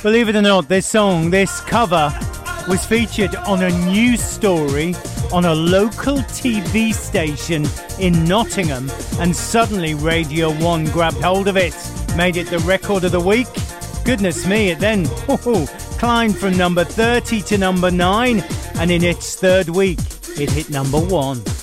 Believe it or not, this cover, was featured on a news story on a local TV station in Nottingham, and suddenly Radio 1 grabbed hold of it, made it the record of the week. Goodness me, it then climbed from number 30 to number 9, and in its third week, it hit number 1.